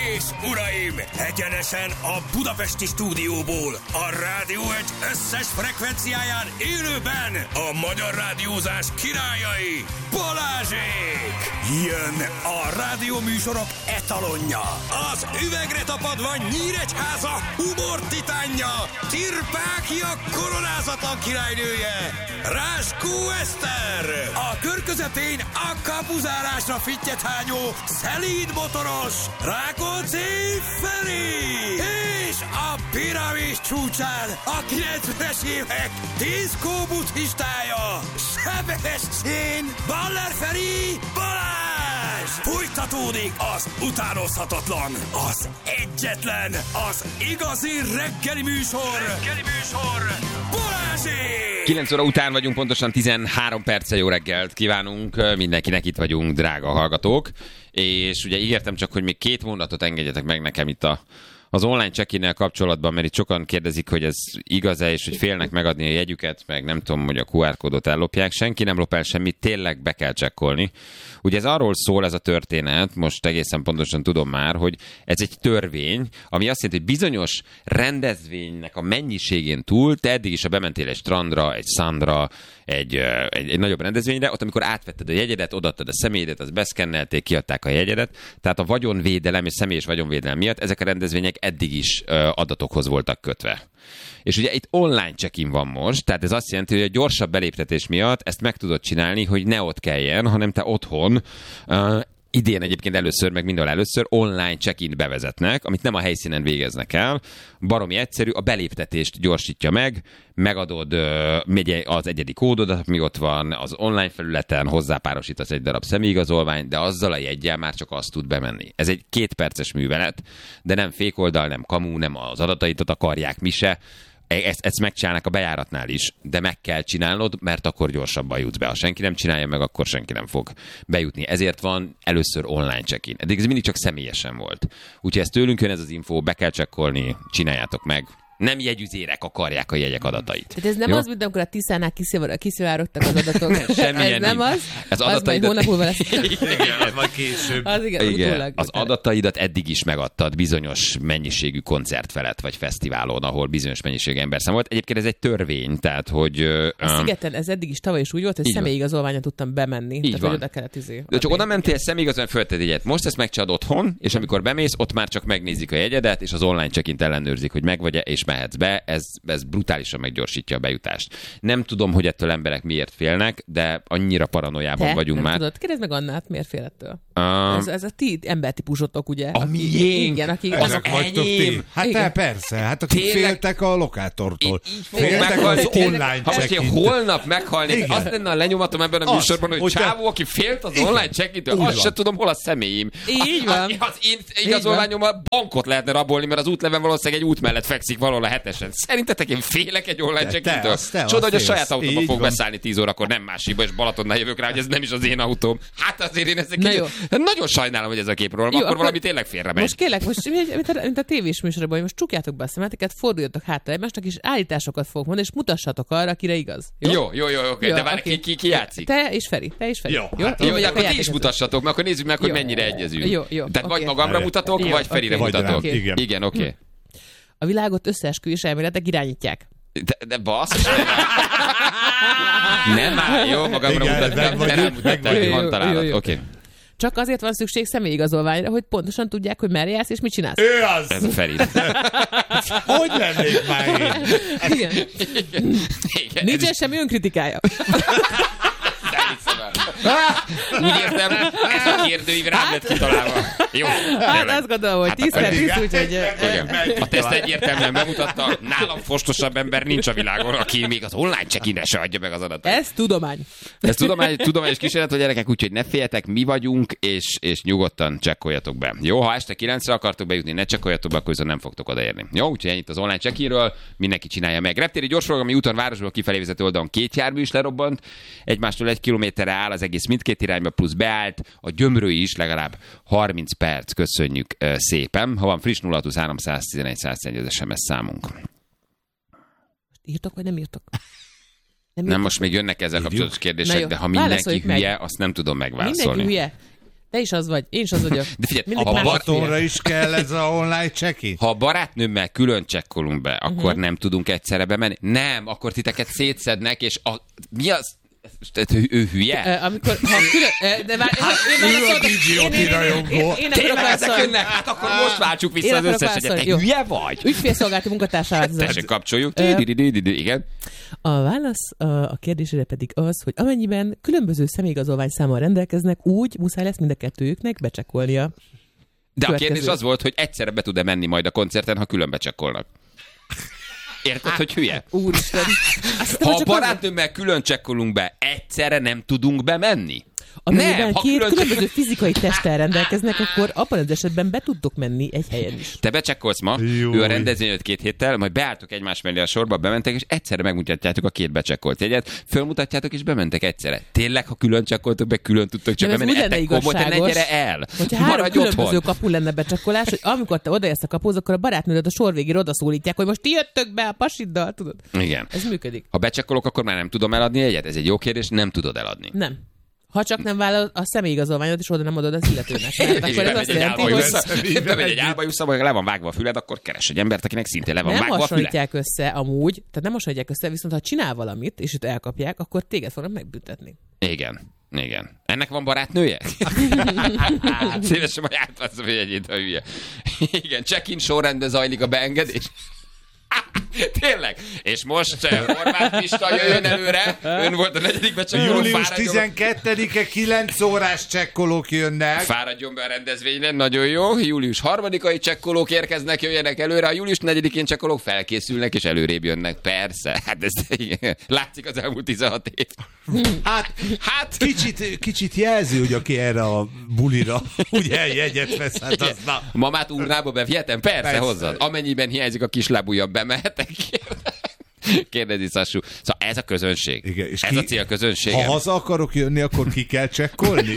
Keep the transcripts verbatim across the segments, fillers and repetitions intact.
és uraim, egyenesen a budapesti stúdióból, a Rádió egy összes frekvenciáján élőben a magyar rádiózás királyai, Balázsék! Jön a rádióműsorok etalonja, az üvegre tapadva Nyíregyháza humor titánja, Tirpákia koronázatlan királynője, Ráskó Eszter, a kör közepén a kapuzárásra fittyethányó, szelíd motoros, Rákóczi Feri, és a piramis csúcsán a kilencvenes évek diszkó buddhistája, Sebestyén Baller Feri Balázs! Folytatódik az utánozhatatlan, az egyetlen, az igazi reggeli műsor, reggeli műsor, Balázsék! kilenc óra után vagyunk, pontosan tizenhárom perccel jó reggelt kívánunk, mindenkinek itt vagyunk, drága hallgatók, és ugye ígértem csak, hogy még két mondatot engedjetek meg nekem itt a az online check-innel kapcsolatban, mert itt sokan kérdezik, hogy ez igaz-e, és hogy félnek megadni a jegyüket, meg nem tudom, hogy a kú ár kódot ellopják. Senki nem lop el semmit, tényleg be kell csekkolni. Ugye ez arról szól, ez a történet, most egészen pontosan tudom már, hogy ez egy törvény, ami azt jelenti, hogy bizonyos rendezvénynek a mennyiségén túl, te eddig is, ha bementél egy strandra, egy szandra, egy, egy, egy nagyobb rendezvényre, ott amikor átvetted a jegyedet, odaadtad a személyedet, azt beszkennelték, kiadták a jegyedet, tehát a vagyonvédelem és személyes vagyonvédelem miatt ezek a rendezvények eddig is adatokhoz voltak kötve. És ugye itt online check-in van most, tehát ez azt jelenti, hogy a gyorsabb beléptetés miatt ezt meg tudod csinálni, hogy ne ott kelljen, hanem te otthon, uh, idén egyébként először, meg mindenhol először online check-in bevezetnek, amit nem a helyszínen végeznek el. Baromi egyszerű, a beléptetést gyorsítja meg, megadod uh, az egyedi kódodat, ami ott van az online felületen, hozzápárosítasz egy darab személyigazolványt, de azzal a jeggyel már csak azt tud bemenni. Ez egy kétperces művelet, de nem fékoldal, nem kamu, nem az adataidat akarják, mi se. Ezt, ezt megcsinálnak a bejáratnál is, de meg kell csinálnod, mert akkor gyorsabban jutsz be. Ha senki nem csinálja meg, akkor senki nem fog bejutni. Ezért van először online check-in. Eddig ez mindig csak személyesen volt. Úgyhogy ez tőlünk jön ez az info, be kell csekkolni, csináljátok meg. Nem jegyüzérek akarják a jegyek adatait. Tehát ez nem jó? Az, mint amikor a Tiszánál kiszivárogtak az adatok. Semmilyen ez nem nincs. az, az, az majd hónap múlva lesz. Igen, az majd később. Az igen, igen. utólag. Az adataidat eddig is megadtad bizonyos mennyiségű koncert felett, vagy fesztiválon, ahol bizonyos mennyiségű ember számolt. Egyébként ez egy törvény, tehát hogy... A Szigeten ez eddig is tavaly is úgy volt, hogy személyigazolványon tudtam bemenni. Így tehát, van. oda kellett izé. De csak oda mentél, személyigazolvány fölted jegyet. Most ezt megcsinálod otthon, és amikor bemész, ott már csak megnézik a jegyedet, és az online check-int ellenőrzik, hogy megvagy-e, és mehetsz be. Ez ez brutálisan meggyorsítja a bejutást. Nem tudom, hogy ettől emberek miért félnek, de annyira paranoiában Te? vagyunk nem már. Tudod, kérdezd meg Annát, miért fél ettől? Um, ez, ez a ti embertípusotok, ugye? A miénk? Igen, akik... Azok vagytok ti? Hát igen. persze, hát akik Tényleg? féltek a lokátortól. Így fogok Féltek meghalni. az online Ha most én check-intől. holnap meghalnék, Igen. azt lenne a lenyomatom ebben a Az, műsorban, hogy hogy te- csávó, aki félt az Igen. online check-intől, Úgy azt van. se tudom, hol a személyim. Így van. Az én igazolványommal bankot lehetne rabolni, mert az útleven valószínűleg egy út mellett fekszik valahol a hetesen. Szerintetek én félek egy online Te- check-intől? te azt- te Csoda, hogy a azt saját félsz. autóba Így fog van. beszállni tíz órakor, nem másikba, és Balatonnál jövök rá, hogy ez nem is az én autóm. Hát azért én ezt Na egy jó. nagyon sajnálom, hogy ez a képről, Jó, akkor akkor- valami tényleg félre megy. Most kérlek, most mint a, mint a tévés műsorban, hogy most csukjátok be a szemeteket, forduljatok hátra egymásnak, és állításokat fogok mondani, és mutassatok arra, akire igaz. Jó, Jó, jó, jó, oké. Jó, De várj, oké. ki, ki, ki játszik? Te és Feri, te és Feri. Jó, jó, hát Jó, vagy de akkor ti is játékozó. mutassatok, mert akkor nézzük meg, hogy Jó. mennyire egyezünk. Jó, jó, Tehát vagy oké. magamra mutatok, Jó, vagy Ferire oké. Vagy mutatok. rám, igen. Igen, oké. A világot összeesküvés elméletek irányítják. De, de basszus. Nem már, jó, magamra Igen, mutattam, meg de vagy- nem mutattam, meg hogy vagy- van jó, találat. jó, jó. Oké. Csak azért van szükség személyigazolványra, hogy pontosan tudják, hogy merre jársz és mit csinálsz. Ő az! Ez a Feri. Hogy lennék már én? Igen. Igen, Nincsen semmi önkritikálja. Úgy értem, ez a kérdőív rám lett kitalálva. Jó, Hát tényleg. azt gondolom, hogy Hát tíz per tíz, úgyhogy... Igen. A teszt egyértelműen bemutatta, nálam fostosabb ember nincs a világon, aki még az online check-inre se adja meg az adatot. Ez tudomány. Ez tudomány, tudományos kísérlet, hogy gyerekek, úgyhogy ne féljetek, mi vagyunk, és, és nyugodtan csekkoljatok be. Jó, ha este kilencre akartok bejutni, ne csekkoljatok be, akkor viszont nem fogtok odaérni. Jó, úgyhogy ennyit az online check-inről, mindenki csinálja meg. Reptéri gyorsforgalmi úton városból kifelé vezető oldalon két jármű is lerobbant, egymástól egy kilométerre áll az egész mindkét irányba, plusz beállt, a Gyömrői is legalább harminc perc, köszönjük uh, szépen. Ha van friss nulla hat huszonhárom száztizenegy száztizenegy az es em es számunk. Írtok, vagy nem írtok? Nem, most még jönnek ezzel kapcsolatos kérdések, jó. de ha mindenki Válaszoljuk hülye, meg. azt nem tudom megválaszolni. Mindenki hülye. Te is az vagy, én is az vagyok. De figyelj, Mindig a más Balatonra fél. is kell ez a online check-in? Ha a barátnőmmel külön csekkolunk be, akkor uh-huh. nem tudunk egyszerre bemenni? Nem, akkor titeket szétszednek, és a... mi az? Tehát ő, ő hülye? Uh, amikor, ha külön, uh, de már, én, én, ő én, a Digioti rajongó. én, én, Tényleg én, ezek jönnek? Hát akkor most váltsuk vissza Én az akarok összeset. Te válaszolni. Jó. hülye vagy? Ügyfélszolgálati munkatársá változás. Tessék, kapcsoljuk. Ö, Di-di-di-di-di-di. Igen. A válasz a, a kérdésére pedig az, hogy amennyiben különböző személyigazolvány számmal rendelkeznek, úgy muszáj lesz mind a kettőjüknek becsekkolnia. De a Következő. kérdés az volt, hogy egyszerre be tud-e menni majd a koncerten, ha külön becsekkolnak. Érted, hogy hülye? Úristen. Azt hittem, Ha a hogy csak az- barátnőmmel külön csekkolunk be, egyszerre nem tudunk bemenni? Amennyiben Nem, ha két külön különböző fizikai testtel rendelkeznek, akkor abban az esetben be tudtok menni egy helyen is. Te becsekkolsz ma, Jó. ő a rendezvény előtt két héttel, majd beálltok egymás mellé a sorba, bementek, és egyszerre megmutatjátok a két becsekkolt jegyet, fölmutatjátok, és bementek egyszerre. Tényleg, ha külön csekkoltok be, külön tudtok csak Nem, ez bemenni. úgy lenne Ettek komoly, te ne igazságos, gyere el. hogyha három Maradj különböző otthon. kapu lenne becsekkolás, hogy amikor te odaérsz a kapuhoz, akkor a barátnődet a sor végére odaszólítják, hogy most ti jöttök be a pasiddal, tudod? Igen. Ez működik. Ha becsekkolok, akkor már nem tudom eladni egyet? Ez egy jó kérdés, nem tudod eladni. Nem. Ha csak nem vállalod a személyigazolványod, és oda nem adod az illetőnek. Mert akkor ez azt jelenti, hogy bemegy egy álbajussza, vagy le van vágva a füled, akkor keres egy embert, akinek szintén le van nem vágva a füle. hasonlítják össze amúgy, tehát nem hasonlítják össze, viszont ha csinál valamit, és őt elkapják, akkor téged fognak megbüntetni. Igen. Igen. Ennek van barátnője? Szívesen majd átveszem egy egyét, ha hülye. Igen, check-in sorrendben zajlik a beengedés. Tényleg. És most eh, Horváth Pista jöjjön előre. Ön volt a negyedik becsekkoló. Július Fáradjon, tizenkettedike kilenc órás csekkolók jönnek. fáradjon be a rendezvényre, nagyon jó. Július harmadikai csekkolók érkeznek, jöjjenek előre. A július negyedikén csekkolók felkészülnek, és előrébb jönnek. Persze. Hát ez igen. Látszik az elmúlt tizenhat év. Hát, Hát, kicsit, kicsit jelzi, hogy aki erre a bulira ugye jegyet vesz, hát az na. mamát urnába bevihetem? Persze, Persze. hozzad. Amennyiben hiányzik a kislábúja, bemehetek. Kérdezi Sassú. Szóval ez a közönség. Igen, és ez ki- a cél közönség. Ha haza akarok jönni, akkor ki kell csekkolni?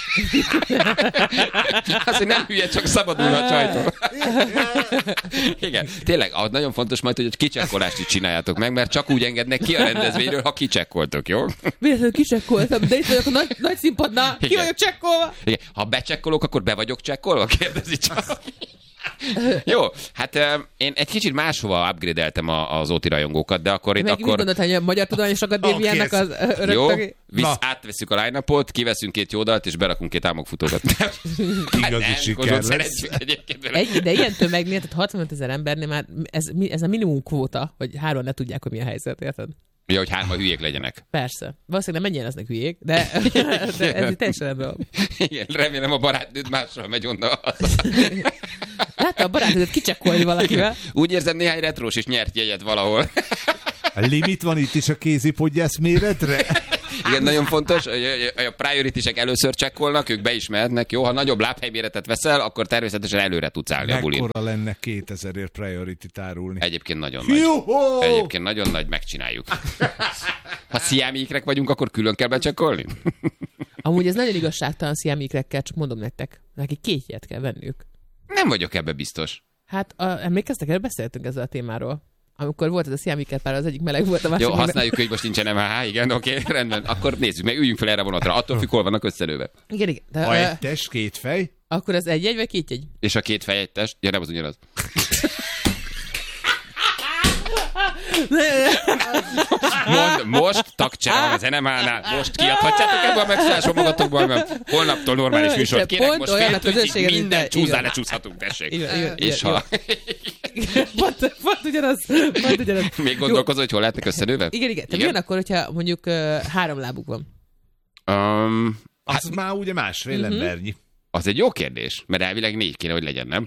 Az, hogy nem hülye, csak szabadul a csajtól. Igen, tényleg, az nagyon fontos majd, hogy a kicsekkolást is csináljátok meg, mert csak úgy engednek ki a rendezvényről, ha kicsekkoltok, jó? Véletlenül kicsekkoltam, de itt vagyok a nagy, nagy színpadnál, ki Igen. vagyok csekkolva. Igen. Ha becsekkolok, akkor be vagyok csekkolva? Kérdezi csak. Jó, hát uh, én egy kicsit máshova upgrade-eltem a- az Óti rajongókat, de akkor itt Meg mit akkor... gondoltál, hogy a Magyar Tudományos Akadémiának Oké, az ö, örök Jó, tagja? visz, Na. átveszünk a line-upot, kiveszünk két jó dalt, és berakunk két álmokfutókat. Igazi Nem, siker Kozsót lesz. szeretjük egyébként vele. Egy, de ilyen tömegnél, tehát hatvanöt ezer embernél már ez, mi- ez a minimum kvóta, hogy hárman ne tudják, hogy mi a helyzet, érted? Ja, hogy hárman hülyék legyenek. Persze. Valószínűleg nem mennyien lesznek hülyék, de, de ez itt teljesen rendben van. Igen, remélem a barátnőd másra megy onnan haza. Látta a barátnőt kicsekkolni valakivel? Úgy érzem, néhány retrós is nyert jegyet valahol. A limit van itt is a kézipodgyász méretre? Igen, nagyon fontos, hogy a priority-sek először csekkolnak, ők be is mehetnek. Jó, ha nagyobb lábhelyméretet veszel, akkor természetesen előre tudsz állni a bulin. Mekkora lenne kétezerért priority-t árulni? Egyébként nagyon nagy. Juhó! Egyébként nagyon nagy, megcsináljuk. Ha sziámiikrek vagyunk, akkor külön kell becsekkolni? Amúgy ez nagyon igazságtalan sziámikrekkel, csak mondom nektek. Neki két ilyet kell venniük. Nem vagyok ebbe biztos. Hát a, emlékeztek, erről beszéltünk ezzel a témáról. Amikor volt ez a sziámiker pár, az egyik meleg volt, a másik Jó, meg- használjuk, hogy most nincsen em há há, igen, oké, rendben. Akkor nézzük meg, üljünk fel erre a vonatra. Attól függ, hol vannak összelőve. Igen, igen. De, Ha ö, egy test, két fej? akkor az egy jegy, vagy két jegy? És a két fej egy test? Ja, nem az ugyanaz. Mond, most tagcsere van az en em há-nál, most kiadhatjátok ebből a megszállásból magatokból, mert holnaptól normális műsort kérek, Pont most olyan fél a tűzig közönséged, mint minden te. csúszál, Igen. lecsúszhatunk, tessék. Igen, igen, És igen, ha Pont, pont ugyanaz. Pont ugyanaz. még gondolkozol, hogy hol lehetnek összenőve? Igen, igen. Te Igen. milyen akkor, hogyha mondjuk uh, három lábuk van? Um, Az már ugye másfél Mhm. embernyi. az egy jó kérdés, mert elvileg négy kéne, hogy legyen, nem?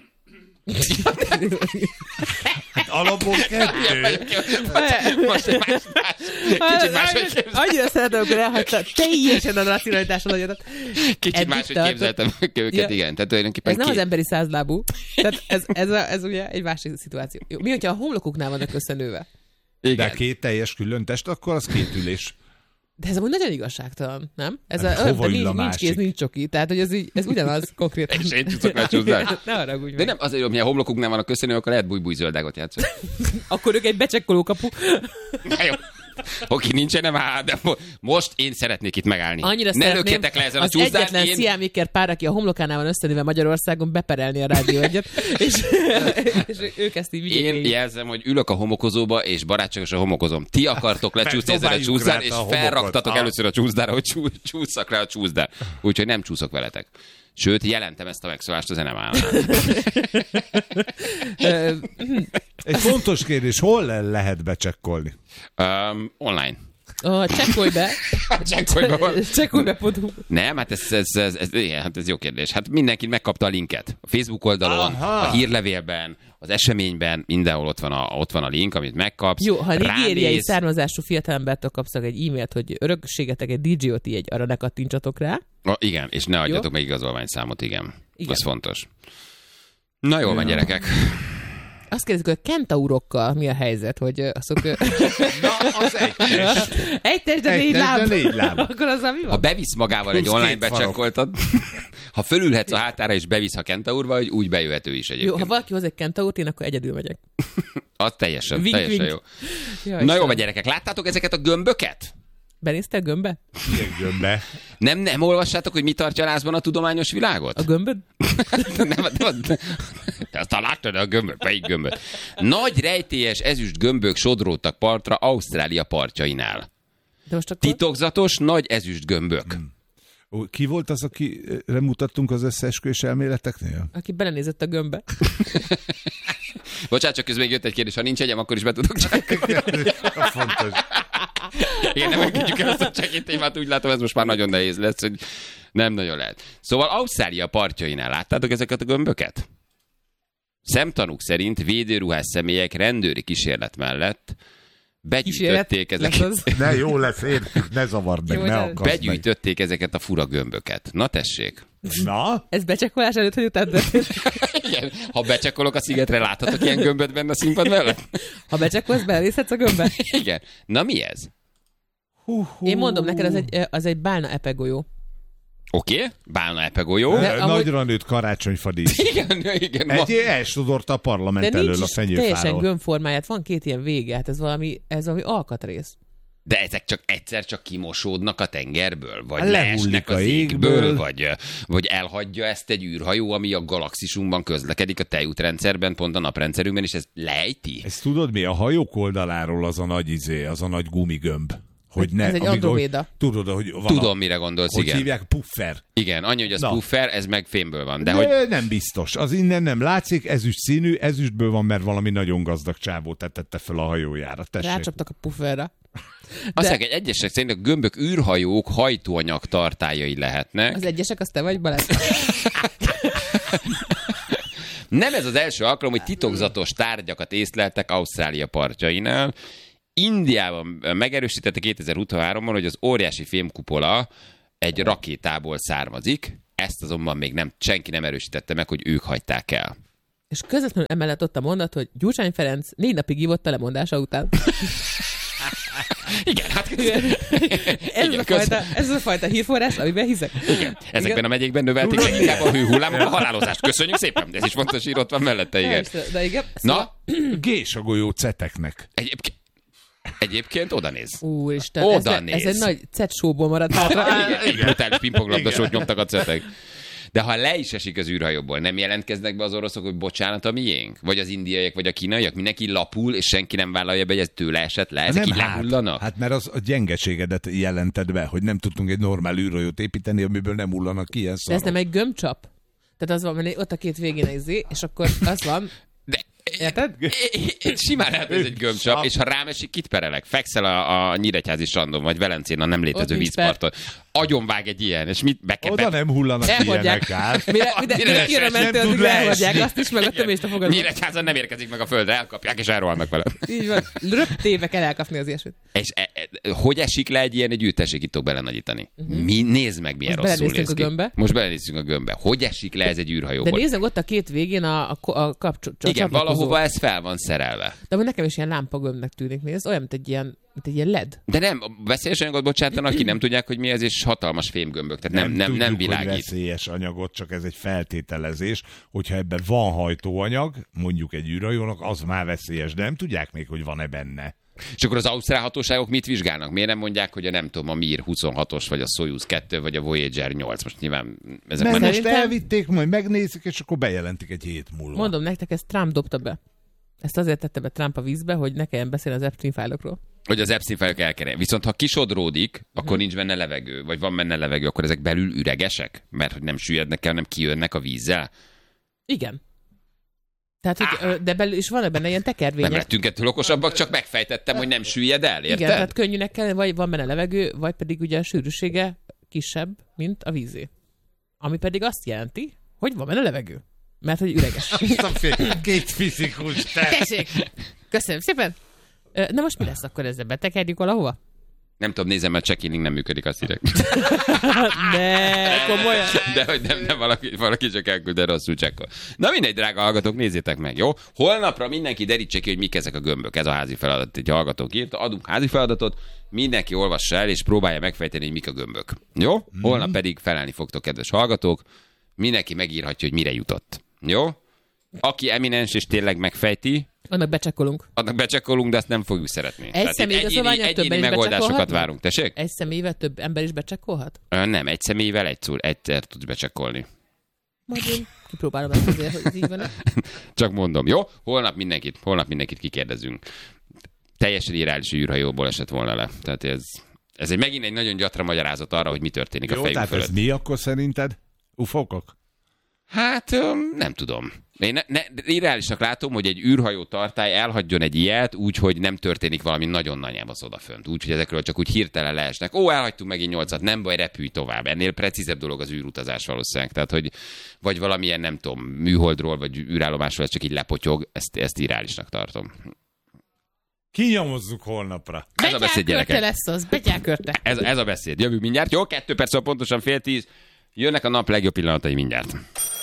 Hát alapból kettő. Most egy más, más, kicsit máshogy Annyira- képzeltem. Annyira szeretem, amikor elhagyta teljesen a racionalitásod agyadat. Kicsit Eddig máshogy tartott. képzeltem őket, Ja. igen. Tehát tulajdonképpen Ez nem az két- emberi százlábú. Tehát ez, ez, a, ez ugye egy másik szituáció. Jó, mi, hogyha a homlokuknál vannak összenőve? De Igen. két teljes külön test, akkor az két ülés. De ez amúgy nagyon igazságtalan, nem? Ez Hát a, hova de ül a nincs, nincs másik? kéz, nincs csoki. Tehát, hogy ez, így, ez ugyanaz konkrétan. És én tudok lecsúszni. Ne haragudj De meg. nem, azért, hogy a homlokuknál van a köszönő, akkor lehet búj-búj zöldágot játszani. Akkor ők egy becsekkoló kapu. Na jó. Oké, nincsen, nem áll, de most én szeretnék itt megállni. Annyira ne lökjetek le ezen a az csúszdán. egyetlen Én... sziámiker pár, aki a homlokánál van összenőve Magyarországon, beperelni a rádió egyet, és, és ők ezt így vigyék. Én végig. jelzem, hogy ülök a homokozóba, és barátságosan homokozom. Ti akartok lecsúszni ezen a csúszdán, és felraktatok először a csúszdára, hogy csú, csúszak le a csúszdán. Úgyhogy nem csúszok veletek. Sőt, jelentem ezt a megszólást a zenemálnál. Egy fontos kérdés, hol lehet becsekkolni? Um, online. Oh, csekkolj be. Csekkolj be. Csekkolj be. Nem, hát ez, ez, ez, ez, igen, hát ez jó kérdés. Hát mindenki megkapta a linket. A Facebook oldalon, Aha. a hírlevélben, az eseményben, mindenhol ott van a, ott van a link, amit megkapsz. Jó, ha nigériai Ránéz... származású fiatalembertől kapsz egy e-mailt, hogy örökségetek egy dé jé o té egy, arra ne kattintsatok rá. A, igen, és ne adjatok Jó? meg igazolványszámot, igen. Igen. Az fontos. Na jól van, gyerekek. Azt kérdezik, hogy a kentaurokkal mi a helyzet, hogy azok... Na, az egy test. Egy test, de Egy négy test, de láb. négy láb. Akkor az mi Ha van? bevisz magával egy Plusz online két farok. becsekkoltat, ha fölülhetsz a hátára és bevisz a kentaurba, hogy úgy bejöhet ő is Jó, egyébként. ha valaki hoz egy kentaurt, én akkor egyedül megyek. Az teljesen, Wink, teljesen wink. jó. Jaj, Na jó Istenem. van, gyerekek, láttátok ezeket a gömböket? Benéztél gömbbe? Ilyen gömbbe. Nem, nem olvassátok, hogy mi tartja lázban a tudományos világot? A gömböd? nem, nem, nem. Aztán láttad a gömböt, melyik gömböt? Nagy rejtélyes ezüst gömbök sodródtak partra Ausztrália partjainál. De most akkor... Titokzatos nagy ezüst gömbök. Hmm. Ó, ki volt az, akire mutattunk az összeesküvés elméleteknél? Aki belenézett a gömbbe. Bocsánat, csak közben még jött egy kérdés, ha nincs egyem, akkor is be tudok csekkolni. Fontos. Igen, nem engedjük el ezt a csekki témát, úgy látom, ez most már nagyon nehéz lesz, hogy nem nagyon lehet. Szóval Ausztrália partjainál láttátok ezeket a gömböket? Szemtanúk szerint védőruhás személyek rendőri kísérlet mellett begyűjtötték ezeket, az. Ne, jó lesz, értjük, ne zavard meg, Jó, ne de- akasd meg. begyűjtötték ezeket a fura gömböket. Na tessék. Na? Ez becsekkolás előtt, hogy utána történt. Igen, ha becsekkolok a szigetre, láthatok ilyen gömböt benne a színpad mellett? Ha becsekkolsz, belenézhetsz a gömbbe. Igen. Na mi ez? Hú, hú. Én mondom neked, az egy, az egy bálna epegolyó. Oké, okay. Bálna epegolyó. De Ö, amúgy- Nagyra nőtt karácsonyfadísz. Igen, igen. Ma... Egy elsodorta a De parlament nincs elől a is teljesen fenyőfáról. gömbformáját, van két ilyen vége, hát ez valami, ez valami alkatrész. De ezek csak egyszer csak kimosódnak a tengerből? Vagy Hát leesnek lehullik az a égből? égből. Vagy, vagy elhagyja ezt egy űrhajó, ami a galaxisunkban közlekedik, a tejútrendszerben, pont a naprendszerünkben, és ez lejti? Ezt tudod mi? A hajók oldaláról az a nagy izé, az a nagy gumigömb. Hogy ne, Ez egy amíg- Androméda. hogy- Tudod, hogy van Tudom, a, mire gondolsz, hogy igen. hívják? Puffer. Igen, annyi, hogy az Na. puffer, ez meg fémből van. De, De, hogy hogy... nem biztos. Az innen nem látszik, ezüst színű, ezüstből van, mert valami nagyon gazdag csávó tette fel a hajójára. Tessék. Rácsaptak a pufferre. azt mondják, egy egyesek szerint a gömbök űrhajók hajtóanyag tartályai lehetnek. Az egyesek, az te vagy, Balázs? Nem ez az első alkalom, hogy titokzatos tárgyakat észleltek Ausztrália partjainál. Indiában megerősítette kétezer-huszonháromban, hogy az óriási fémkupola egy rakétából származik. Ezt azonban még nem, senki nem erősítette meg, hogy ők hagyták el. És közvetlenül emellett ott a mondat, hogy Gyurcsány Ferenc négy napig ívott a lemondása után. Igen, hát Ez, igen, a köz- fajta, ez a fajta hírforrás, amiben hiszek. igen. Ezekben a megyékben növelték leginkább a hőhullámok a halálozást. Köszönjük szépen. Ez is fontos, ír ott van mellette, igen. Persze, de igen. Szóval, Na, Gés a golyó ceteknek. egyébként, egyébként oda néz. úristen, Oda ez, ez néz. egy nagy cet showból maradt hátra. Igen, egy brutális pingponglabdasót nyomtak a cetek. De ha le is esik az űrhajóból, nem jelentkeznek be az oroszok, hogy bocsánat, a miénk? Vagy az indiaiak, vagy a kínaiak? Mindenki lapul, és senki nem vállalja be, hogy ez tőle esett le? Ezek így lehullanak? hát, mert az a gyengeségedet jelented be, hogy nem tudtunk egy normál űrhajót építeni, amiből nem hullanak ki ilyen De szarok. ez nem egy gömbcsap? Tehát az van, mert ott a két végén izé, és akkor az van, De érted? simán lehet, ez egy gömbcsap, és ha rám esik, kit perelek? Fekszel a, a Nyíregyházi strandon, vagy Velencén, a nem Ott létező nincs vízparton. Agyonvág egy ilyen, és mit be kell Oda be... nem hullanak Elhagyják. ilyenek át. Mire, mire, Mire mire kire nem mentél, tud addig elhagyják leesni. azt is, meg a tömést a fogadban. Nyíregyházan nem érkezik meg a földre, elkapják, és elrohannak vele. Így van. Röptéve kell elkapni az ilyesmit. És e, e, hogy esik le egy ilyen, egy űrtessék itt belenagyítani? Uh-huh. Mi, nézd meg, milyen Most rosszul belenéztünk néz a ki. gömbbe. Most belenézünk a gömbbe. Hogy esik le ez egy De űrhajóból? nézzük ott a két végén a, a, a kapcsol. Igen, valahova ez fel van szerelve. De amúgy nekem is ilyen lámpagömbnek tűnik, nézd, olyan, mint egy ilyen, mint egy ilyen led. De nem, a veszélyes anyagot bocsátanak ki, nem tudják, hogy mi ez, és hatalmas fémgömbök. Tehát nem, nem, nem, nem tudjuk, hogy világít. veszélyes anyagot, csak ez egy feltételezés, hogyha ebben van hajtóanyag, mondjuk egy űrhajónak, az már veszélyes, de nem tudják még, hogy van-e benne. És akkor az ausztrál hatóságok mit vizsgálnak? Miért nem mondják, hogy a nem tudom, a Mir huszonhatos, vagy a Soyuz kettő, vagy a Voyager nyolc? Most nyilván ezek Mert már most Szerintem- elvitték, majd megnézik, és akkor bejelentik egy hét múlva. Mondom nektek, ezt Trump dobta be. Ezt azért tette be Trump a vízbe, hogy ne kelljen beszélni az Epstein fájlokról. hogy az Epstein fájlok elkerül. Viszont ha kisodródik, akkor hmm. nincs benne levegő, vagy van benne levegő, akkor ezek belül üregesek? Mert hogy nem süllyednek el, nem kijönnek a vízzel? Igen. Tehát, hogy, ö, de belül is van benne ilyen tekervények. Nem lettünk ettől okosabbak, csak megfejtettem, hogy nem süllyed el, érted? Igen, tehát könnyűnek kell, vagy van benne levegő, vagy pedig ugye a sűrűsége kisebb, mint a vízé. Ami pedig azt jelenti, hogy van benne levegő. Mert hogy üreges. Két fizikus, te! Tessék! Köszönöm szépen! Ö, Na most mi lesz akkor ezzel? Betekerjük valahova? Nem tudom, nézem, mert check-ining nem működik, azt írják. Ne, komolyan. De hogy nem, nem valaki, valaki csak elküld, de rosszul csekkol. Na mindegy, drága hallgatók, nézzétek meg, jó? Holnapra mindenki derítse ki, hogy mik ezek a gömbök. Ez a házi feladat, egy hallgatók írta. Adunk házi feladatot, mindenki olvassa el, és próbálja megfejteni, hogy mik a gömbök. Jó? Holnap pedig felelni fogtok, kedves hallgatók. Mindenki megírhatja, hogy mire jutott. Jó? Aki eminens és tényleg megfejti, Annak becsekkolunk. annak becsekkolunk, de azt nem fogjuk szeretni. Tehát itt személyigazolványat egyéni, többen egyéni is megoldásokat becsekkolhatnak? várunk. Tessék? Egy személyvel több ember is becsekkolhat? Ö, Nem, egy személyvel egyszer, egyszer tudsz becsekkolni. Majd én kipróbálom ezt azért, hogy ez így van. Csak mondom, jó? Holnap mindenkit, holnap mindenkit kikérdezünk. Teljesen irreális űrhajóból esett volna le. Tehát ez, ez egy megint egy nagyon gyatra magyarázat arra, hogy mi történik a Jó, fejünk tehát fölött. ez mi akkor szerinted? Ufokok? Hát öm, nem tudom. Én ne, ne, irreálisnak látom, hogy egy űrhajó tartály elhagyjon egy ilyet úgy, hogy nem történik valami nagyon nagy az odafönt. Úgy, hogy ezekről csak úgy hirtelen leesnek. Ó, elhagytunk megint nyolcat, nem baj, repülj tovább. Ennél precízebb dolog az űrutazás valószínűleg. Tehát, hogy vagy valamilyen, nem tudom, műholdról, vagy űrállomásról ez csak így lepotyog, ezt, ezt irreálisnak tartom. Kinyomozzuk holnapra. Ez a beszéd, Betyárkörte gyerekek. lesz az, betyárkörte. Ez, ez a beszéd. Jövünk mindjárt. Jó, kettő perc, pontosan fél tíz. Jönnek a nap legjobb pillanatai mindjárt.